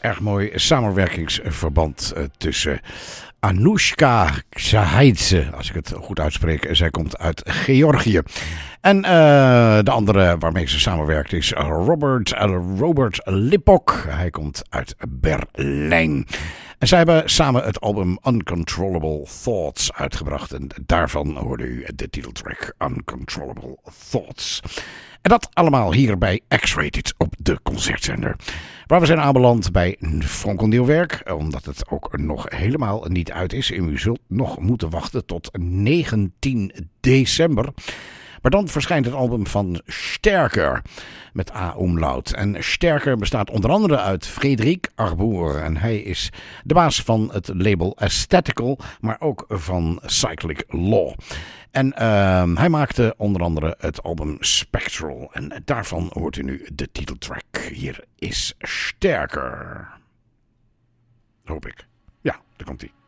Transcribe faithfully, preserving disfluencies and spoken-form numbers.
erg mooi samenwerkingsverband uh, tussen Anoushka Shahaidze, als ik het goed uitspreek. Zij komt uit Georgië. En uh, de andere waarmee ze samenwerkt is Robert, uh, Robert Lipok. Hij komt uit Berlijn. En zij hebben samen het album Uncontrollable Thoughts uitgebracht. En daarvan hoorde u de titeltrack Uncontrollable Thoughts. En dat allemaal hier bij X-Rated op de Concertzender. Waar we zijn aanbeland bij Fonkelnieuwwerk, omdat het ook nog helemaal niet uit is. En u zult nog moeten wachten tot negentien december. Maar dan verschijnt het album van Sterker met A-umlaut. En Sterker bestaat onder andere uit Frederik Arbour. En hij is de baas van het label Aesthetical, maar ook van Cyclic Law. En uh, hij maakte onder andere het album Spectral. En daarvan hoort u nu de titeltrack. Hier is Sterker. Hoop ik. Ja, daar komt hij.